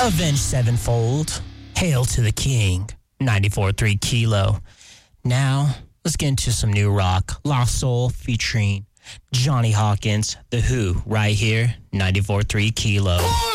Avenged Sevenfold. Hail to the King. 94.3 Kilo. Now, let's get into some new rock. Lost Soul featuring Johnny Hawkins. The Who, right here. 94.3 Kilo.